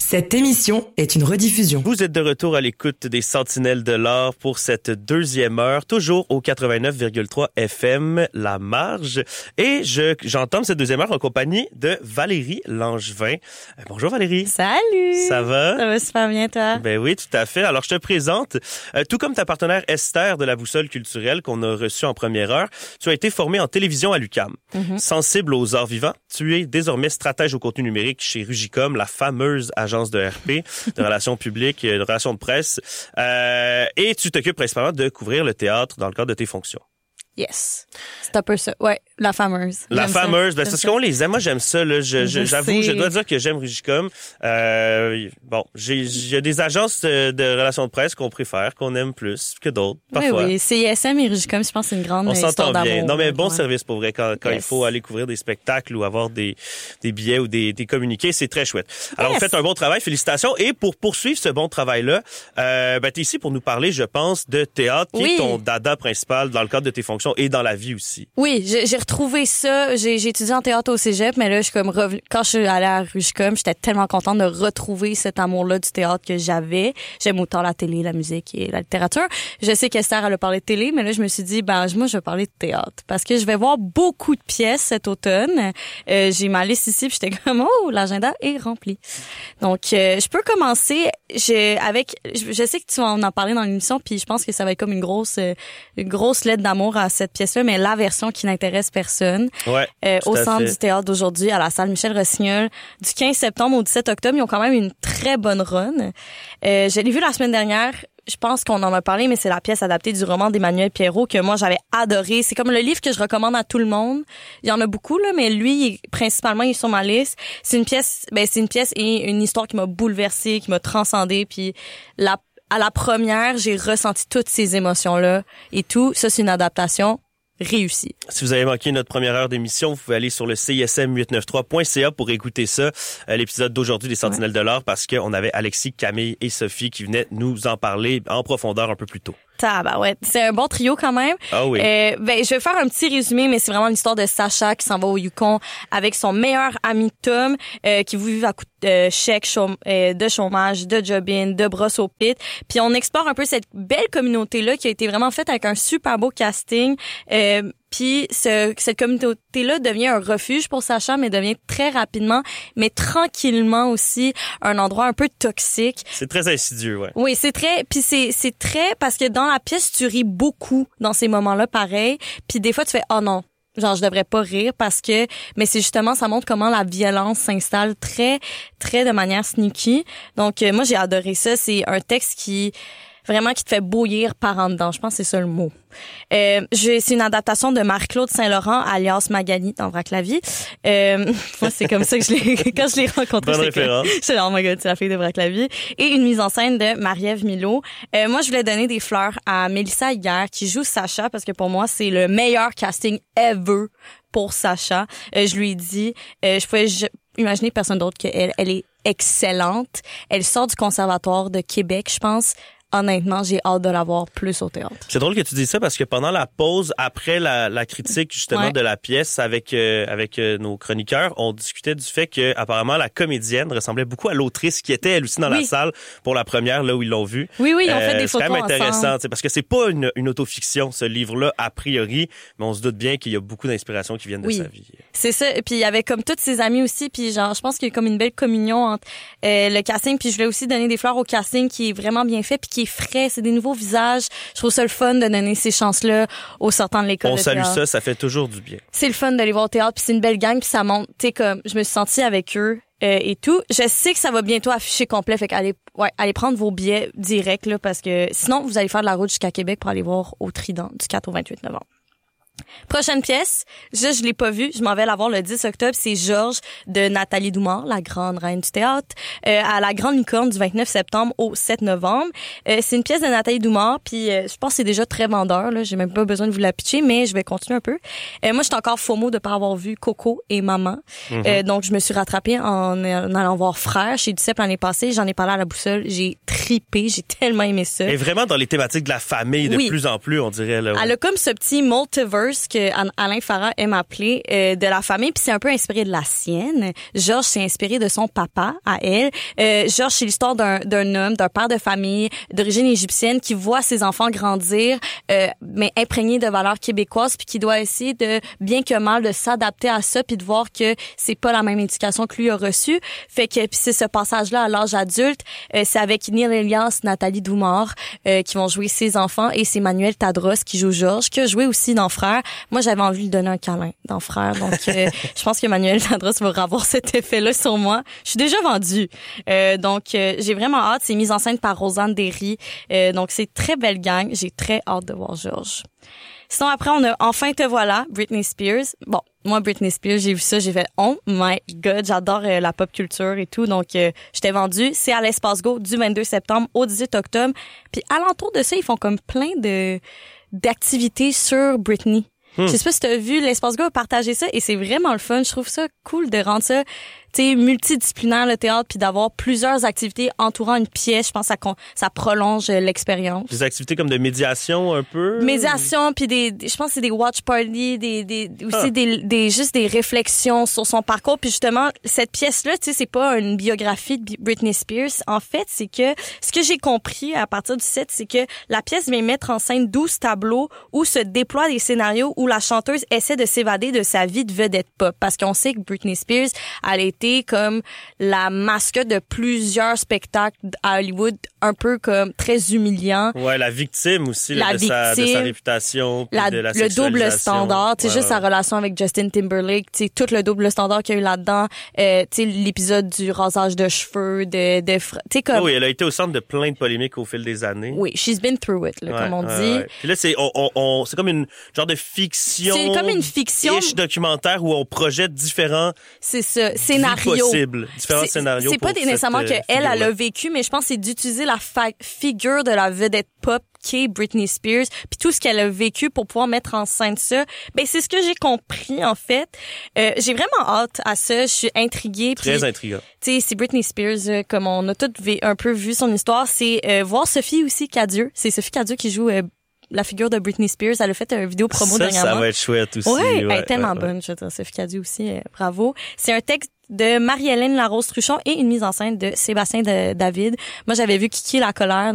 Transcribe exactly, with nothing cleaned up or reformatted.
Cette émission est une rediffusion. Vous êtes de retour à l'écoute des Sentinelles de l'Or pour cette deuxième heure, toujours au quatre-vingt-neuf virgule trois F M, La Marge. Et je j'entame cette deuxième heure en compagnie de Valérie Langevin. Euh, bonjour Valérie. Salut. Ça va? Ça va super bien, toi? Ben oui, tout à fait. Alors, je te présente, euh, tout comme ta partenaire Esther de la Boussole culturelle qu'on a reçue en première heure, tu as été formée en télévision à l'U Q A M. Mm-hmm. Sensible aux arts vivants, tu es désormais stratège au contenu numérique chez Rugicom, la fameuse agence de R P, de relations publiques, de relations de presse. Euh, et tu t'occupes principalement de couvrir le théâtre dans le cadre de tes fonctions. Yes. C'est un peu ça. Ouais, la fameuse. La j'aime fameuse. Ça. Ben, c'est ce qu'on les aime. Moi, j'aime ça, là. Je, je, j'avoue, sais. je dois dire que j'aime Rugicom. Euh, bon, j'ai, il y a des agences de, de relations de presse qu'on préfère, qu'on aime plus que d'autres, parfois. Oui, oui. C I S M et Rugicom, je pense que c'est une grande On histoire s'entend d'amour. bien. Non, mais bon ouais. service pour vrai. Quand, quand yes. il faut aller couvrir des spectacles ou avoir des, des billets ou des, des communiqués, c'est très chouette. Alors, yes. vous faites un bon travail. Félicitations. Et pour poursuivre ce bon travail-là, euh, ben, t'es ici pour nous parler, je pense, de théâtre, qui oui. est ton dada principal dans le cadre de tes fonctions et dans la vie aussi. Oui, j'ai, j'ai retrouvé ça. J'ai, j'ai étudié en théâtre au cégep, mais là, je suis comme revenu. Quand je suis allée à Rugicom, j'étais tellement contente de retrouver cet amour-là du théâtre que j'avais. J'aime autant la télé, la musique et la littérature. Je sais qu'Esther, elle a parlé de télé, mais là, je me suis dit, ben, moi, je vais parler de théâtre. Parce que je vais voir beaucoup de pièces cet automne. Euh, j'ai ma liste ici, puis j'étais comme, oh, l'agenda est rempli. Donc, euh, je peux commencer je, avec, je, je sais que tu vas en parler dans l'émission, puis je pense que ça va être comme une grosse, une grosse lettre d'amour à cette pièce-là, mais la version qui n'intéresse personne. Ouais, euh, au Centre fait. du théâtre d'aujourd'hui, à la salle Michel-Rossignol, du quinze septembre au dix-sept octobre. Ils ont quand même une très bonne run. Euh, je l'ai vu la semaine dernière. Je pense qu'on en a parlé, mais c'est la pièce adaptée du roman d'Emmanuel Pierrot que moi, j'avais adoré. C'est comme le livre que je recommande à tout le monde. Il y en a beaucoup, là, mais lui, principalement, il est sur ma liste. C'est une pièce, ben, c'est une pièce et une histoire qui m'a bouleversée, qui m'a transcendée, puis la, à la première, j'ai ressenti toutes ces émotions-là et tout. Ça, c'est une adaptation réussi. Si vous avez manqué notre première heure d'émission, vous pouvez aller sur le C I S M huit cent quatre-vingt-treize point C A pour écouter ça, euh, l'épisode d'aujourd'hui des Sentinelles ouais. de l'Or, parce qu'on avait Alexis, Camille et Sophie qui venaient nous en parler en profondeur un peu plus tôt. Ah, ouais, c'est un bon trio quand même. Ah oui. Euh, ben, je vais faire un petit résumé, mais c'est vraiment l'histoire de Sacha qui s'en va au Yukon avec son meilleur ami Tom, euh, qui vit à coup de euh, chèques, chôme, euh, de chômage, de job-in, de brosse au pit. Puis on explore un peu cette belle communauté-là qui a été vraiment faite avec un super beau casting. Euh, Puis ce, cette communauté-là devient un refuge pour Sacha, mais devient très rapidement, mais tranquillement aussi, un endroit un peu toxique. C'est très insidieux, ouais. Oui, c'est très, puis c'est c'est très parce que dans la pièce tu ris beaucoup dans ces moments-là, pareil. Puis des fois tu fais oh non. Genre, je devrais pas rire parce que, mais c'est justement, ça montre comment la violence s'installe très, très de manière sneaky. Donc, euh, moi, j'ai adoré ça. C'est un texte qui, vraiment, qui te fait bouillir par en dedans. Je pense que c'est ça le mot. Euh, je, c'est une adaptation de Marc-Claude Saint-Laurent, alias Magali dans Vrac la vie. Euh, moi, c'est comme ça que je l'ai, quand je l'ai rencontré. Bonne référence. Je suis oh my god, c'est la fille de Vrac la vie. Et une mise en scène de Marie-Ève Milot. Euh, moi, je voulais donner des fleurs à Mélissa Higuer, qui joue Sacha, parce que pour moi, c'est le meilleur casting ever pour Sacha. Euh, je lui ai dit, euh, je pouvais je, imaginer personne d'autre qu'elle. Elle est excellente. Elle sort du Conservatoire de Québec, je pense. Honnêtement, j'ai hâte de la voir plus au théâtre. C'est drôle que tu dis ça parce que pendant la pause, après la, la critique justement ouais. de la pièce avec euh, avec euh, nos chroniqueurs, on discutait du fait que apparemment la comédienne ressemblait beaucoup à l'autrice qui était elle aussi dans oui. la salle pour la première là où ils l'ont vue. Oui oui, ils ont euh, fait des photos ensemble. C'est quand même intéressant parce que c'est pas une, une autofiction ce livre-là a priori, mais on se doute bien qu'il y a beaucoup d'inspirations qui viennent de oui. sa vie. C'est ça. Puis il y avait comme toutes ses amies aussi, puis genre je pense qu'il y a comme une belle communion entre euh, le casting. Puis je voulais aussi donner des fleurs au casting qui est vraiment bien fait puis qui est frais, c'est des nouveaux visages. Je trouve ça le fun de donner ces chances-là aux sortants de l'école. On de salue théâtre. ça, ça fait toujours du bien. C'est le fun d'aller voir au théâtre, puis c'est une belle gang, puis ça monte, tu sais, comme, je me suis sentie avec eux euh, et tout. Je sais que ça va bientôt afficher complet, fait qu'allez ouais, allez prendre vos billets directs, là, parce que sinon, vous allez faire de la route jusqu'à Québec pour aller voir au Trident du quatre au vingt-huit novembre. Prochaine pièce, je je l'ai pas vue, je m'en vais la voir le dix octobre, c'est Georges de Nathalie Doumard, la grande reine du théâtre, euh, à la Grande Licorne du vingt-neuf septembre au sept novembre. Euh, c'est une pièce de Nathalie Doumard, puis euh, je pense que c'est déjà très vendeur là, j'ai même pas besoin de vous la pitcher, mais je vais continuer un peu. Euh, moi, j'étais encore FOMO de pas avoir vu Coco et Maman. Mm-hmm. Euh, donc je me suis rattrapée en, en allant voir Frère chez Duceppe l'année passée, j'en ai parlé à la Boussole, j'ai tripé, j'ai tellement aimé ça. Et vraiment dans les thématiques de la famille de oui. plus en plus, on dirait là. Ouais. Elle a comme ce petit multiverse curse que Alain Farah aime appeler euh, de la famille, puis c'est un peu inspiré de la sienne. Georges s'est inspiré de son papa à elle. Euh, Georges, c'est l'histoire d'un, d'un homme, d'un père de famille d'origine égyptienne qui voit ses enfants grandir, euh, mais imprégnés de valeurs québécoises, puis qui doit essayer de, bien que mal, de s'adapter à ça, puis de voir que c'est pas la même éducation que lui a reçue. Fait que puis c'est ce passage-là à l'âge adulte, euh, c'est avec Neil Elias, Nathalie Doumard, euh, qui vont jouer ses enfants, et c'est Manuel Tadros qui joue Georges, qui a joué aussi dans Frères. Moi, j'avais envie de lui donner un câlin dans Frères, donc euh, je pense que Manuel Tadros va avoir cet effet-là sur moi. Je suis déjà vendue. Euh, donc, euh, j'ai vraiment hâte. C'est mis en scène par Rosanne Derry. Euh, donc, c'est très belle gang. J'ai très hâte de voir Georges. Sinon, après, on a Enfin te voilà, Britney Spears. Bon, moi, Britney Spears, j'ai vu ça, j'ai fait « Oh my God », j'adore euh, la pop culture et tout, donc euh, j'étais vendue. C'est à l'Espace Go du vingt-deux septembre au dix-huit octobre. Puis alentour de ça, ils font comme plein de d'activités sur Britney. Hmm. Je sais pas si tu as vu, l'Espace Go a partagé ça et c'est vraiment le fun. Je trouve ça cool de rendre ça, tu sais, multidisciplinaire, le théâtre, puis d'avoir plusieurs activités entourant une pièce. Je pense que ça, ça prolonge l'expérience. Des activités comme de médiation un peu? Médiation, puis des, des, je pense que c'est des watch parties, des, des, aussi ah. des, des, juste des réflexions sur son parcours. Puis justement, cette pièce-là, tu sais, c'est pas une biographie de Britney Spears. En fait, c'est que, ce que j'ai compris à partir du set, c'est que la pièce vient mettre en scène douze tableaux où se déploient des scénarios où la chanteuse essaie de s'évader de sa vie de vedette pop. Parce qu'on sait que Britney Spears, elle a été comme la mascotte de plusieurs spectacles à Hollywood, un peu comme très humiliant. Ouais, la victime aussi la là, de, victime, sa, de sa réputation, la, de la le double standard, tu sais, ouais, juste ouais. sa relation avec Justin Timberlake, tu sais, tout le double standard qu'il y a eu là-dedans, euh, tu sais, l'épisode du rasage de cheveux, de, de, tu sais comme. Oui, elle a été au centre de plein de polémiques au fil des années. Oui, she's been through it, là, ouais, comme on ouais, dit. Ouais. Puis là, c'est, on, on, on, c'est comme une genre de fiction. C'est comme une fiction. Ish documentaire où on projette différents. C'est ça, scénarios. Possibles, différents c'est, scénarios. C'est pas pour nécessairement cette, qu'elle, euh, elle a vécu, mais je pense que c'est d'utiliser la fa- figure de la vedette pop qu'est Britney Spears, puis tout ce qu'elle a vécu pour pouvoir mettre en scène ça. Ben c'est ce que j'ai compris en fait. Euh, j'ai vraiment hâte à ça. Je suis intriguée. Très pis, intriguant. Tu sais, c'est Britney Spears, euh, comme on a toutes v- un peu vu son histoire. C'est euh, voir Sophie aussi Cadieux. C'est Sophie Cadieux qui joue. Euh, la figure de Britney Spears, elle a fait une vidéo promo ça, dernièrement. Ça va être chouette aussi. Ouais, ouais elle est tellement ouais, bonne. ouais. Je veux dire, Sophie Cadieux aussi, euh, bravo. C'est un texte de Marie-Hélène Larose-Truchon et une mise en scène de Sébastien de David. Moi, j'avais vu Kiki la colère.